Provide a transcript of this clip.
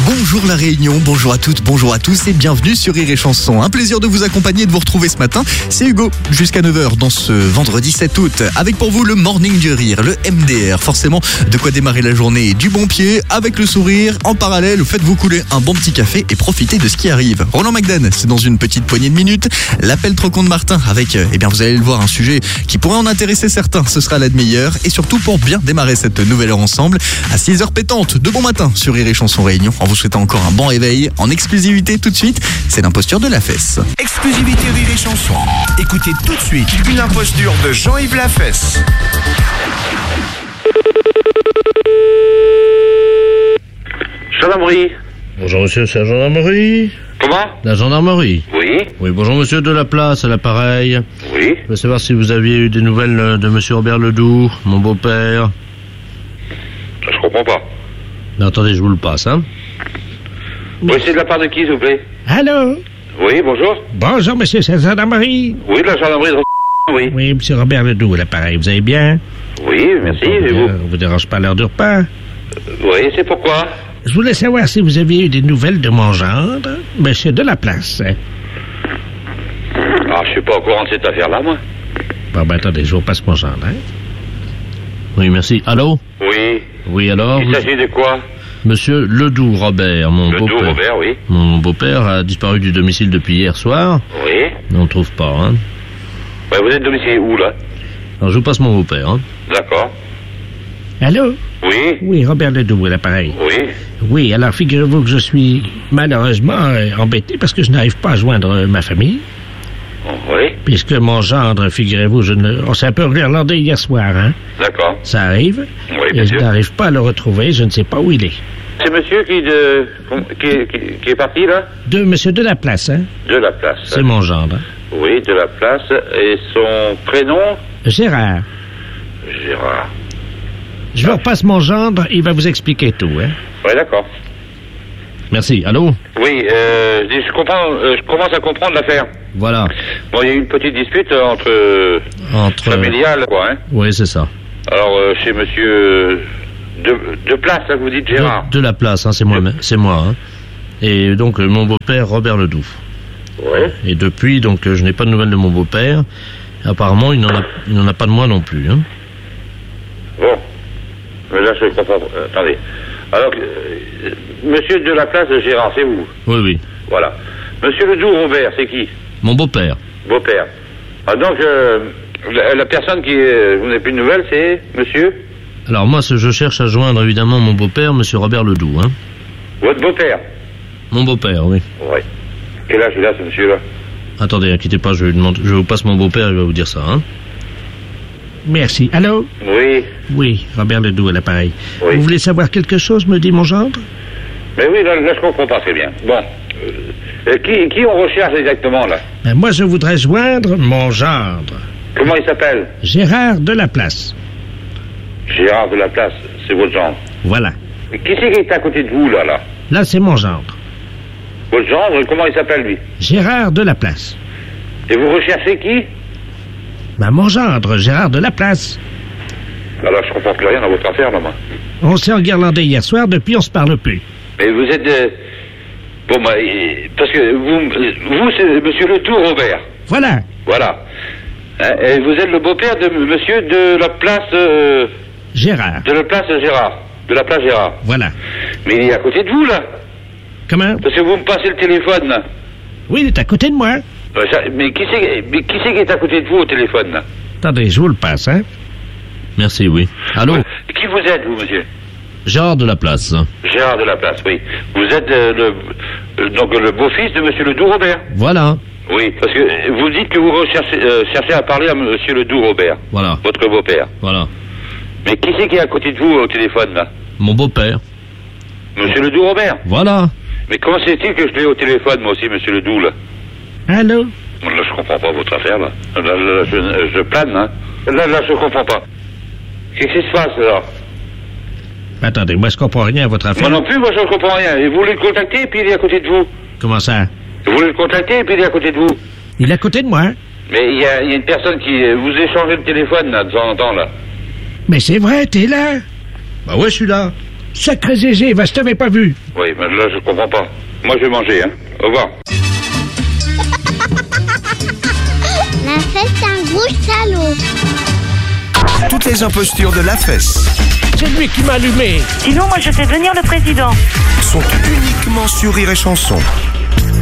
Bonjour la Réunion, bonjour à toutes, bonjour à tous et bienvenue sur Rire et Chanson. Un plaisir de vous accompagner et de vous retrouver ce matin. C'est Hugo, jusqu'à 9h dans ce vendredi 7 août. Avec pour vous le Morning du Rire, le MDR. Forcément, de quoi démarrer la journée du bon pied, avec le sourire. En parallèle, faites-vous couler un bon petit café et profitez de ce qui arrive. Roland McDan, c'est dans une petite poignée de minutes. L'appel trop con de Martin avec, vous allez le voir, un sujet qui pourrait en intéresser certains. Ce sera la demi-heure et surtout pour bien démarrer cette nouvelle heure ensemble. À 6h pétante, de bon matin sur Rire et Chanson Réunion. En vous souhaitant encore un bon réveil. En exclusivité tout de suite, c'est l'imposture de la fesse. Exclusivité Rire et Chanson. Écoutez tout de suite une imposture de Jean-Yves Lafesse. Gendarmerie. Bonjour monsieur, c'est la gendarmerie. Comment? La gendarmerie. Oui. Oui, bonjour monsieur de la place, à l'appareil. Oui. Je veux savoir si vous aviez eu des nouvelles de monsieur Robert Ledoux, mon beau-père. Je comprends pas. Non, attendez, je vous le passe, hein. Oui, c'est de la part de qui, s'il vous plaît? Allô? Oui, bonjour. Bonjour, monsieur, c'est la gendarmerie. Oui, de la gendarmerie de oui. Oui, monsieur Robert Ledoux, à l'appareil, vous allez bien? Oui, merci, et vous? On vous dérange pas à l'heure du repas? Oui, c'est pourquoi? Je voulais savoir si vous aviez eu des nouvelles de mon gendre, monsieur de la place. Ah, je suis pas au courant de cette affaire-là, moi. Bon, ben attendez, je vous passe mon gendre, hein? Oui, merci. Allô? Oui. Oui, alors? Il s'agit de quoi? Monsieur Ledoux Robert, mon Ledoux beau-père. Robert, oui. Mon beau-père a disparu du domicile depuis hier soir. Oui. On ne trouve pas, hein. Ouais, vous êtes domicilié où, là? Alors, je vous passe mon beau-père, hein. D'accord. Allô? Oui. Oui, Robert Ledoux, à l'appareil. Oui. Oui, alors figurez-vous que je suis malheureusement embêté parce que je n'arrive pas à joindre ma famille. Oui. Puisque mon gendre, figurez-vous, on s'est un peu irlandais hier soir, hein? D'accord. Ça arrive. Oui, et bien je sûr. n'arrive pas à le retrouver, je ne sais pas où il est. C'est monsieur qui est parti, là? De monsieur de la place, hein? De la place. C'est mon gendre. Hein? Oui, de la place. Et son prénom? Gérard. Gérard. Je vous repasse mon gendre, il va vous expliquer tout, hein? Oui, d'accord. Merci. Allô? Oui, je commence à comprendre l'affaire. Voilà. Bon, il y a eu une petite dispute entre familiale, quoi, hein. Oui, c'est ça. Alors, chez monsieur de place, là, que vous dites Gérard. De la place, hein, c'est moi, hein. Et donc, mon beau-père, Robert Ledoux. Oui. Et depuis, donc, je n'ai pas de nouvelles de mon beau-père. Apparemment, il n'en a pas de moi non plus, hein. Bon. Mais là, je comprends. Attendez. Alors, monsieur de la place de Gérard, c'est vous? Oui, oui. Voilà. Monsieur Ledoux Robert, c'est qui? Mon beau-père. Beau-père. Ah, donc, la personne qui vous n'avez plus de nouvelles, c'est monsieur? Alors moi, je cherche à joindre évidemment mon beau-père, monsieur Robert Ledoux, hein. Votre beau-père? Mon beau-père, oui. Oui. Quel âge il a, ce monsieur-là? Attendez, inquiétez pas, je vous passe mon beau-père, il va vous dire ça, hein. Merci. Allô? Oui. Oui, Robert Ledoux à l'appareil. Oui. Vous voulez savoir quelque chose, me dit mon gendre? Mais oui, là, je comprends pas très bien. Bon. Qui on recherche exactement, là? Ben, moi, je voudrais joindre mon gendre. Comment il s'appelle? Gérard de la place. Gérard de la place, c'est votre gendre. Voilà. Mais qui c'est qui est à côté de vous, là? Là, c'est mon gendre. Votre gendre, comment il s'appelle, lui? Gérard de la place. Et vous recherchez qui? Ben, mon gendre, Gérard de la place. Alors, je comprends plus rien dans votre affaire, là, moi. On s'est enguirlandé hier soir, depuis on se parle plus. Mais vous êtes... Bon, bah, parce que vous c'est monsieur Ledoux Robert. Voilà. Voilà. Hein, et vous êtes le beau-père de monsieur de la place... Gérard. De la place Gérard. De la place Gérard. Voilà. Mais il est à côté de vous, là. Comment? Parce que vous me passez le téléphone, là. Oui, il est à côté de moi. Mais qui c'est qui est à côté de vous au téléphone, là? Attendez, je vous le passe, hein? Merci, oui. Allô? Ouais. Qui vous êtes, vous, monsieur? Gérard de la place. Gérard de la place, oui. Vous êtes donc le beau-fils de monsieur Ledoux Robert? Voilà. Oui, parce que vous dites que vous cherchez à parler à monsieur Ledoux Robert. Voilà. Votre beau-père. Voilà. Mais qui c'est qui est à côté de vous au téléphone, là? Mon beau-père. Monsieur Ledoux Robert? Voilà. Mais comment c'est-il que je l'ai au téléphone, moi aussi, monsieur Ledoux, là? Allô? Là, je comprends pas votre affaire, là. Là, je plane, hein. Là, je comprends pas. Qu'est-ce qui se passe, alors? Attendez, moi, je comprends rien à votre affaire. Moi non plus, moi, je ne comprends rien. Et vous voulez le contacter, et puis il est à côté de vous. Comment ça? Vous voulez le contacter, et puis il est à côté de vous. Il est à côté de moi. Mais il y a une personne qui... Vous échangez le téléphone, là, de temps en temps, là. Mais c'est vrai, t'es là. Bah ouais, je suis là. Sacré Zézé, va, je t'avais pas vu. Oui, mais là, je comprends pas. Moi, je vais manger, hein. Au revoir. La fesse, c'est un gros salaud. Toutes les impostures de la fesse C'est lui qui m'a allumé. Sinon, moi, je fais venir le président. sont uniquement sur Rire et Chanson.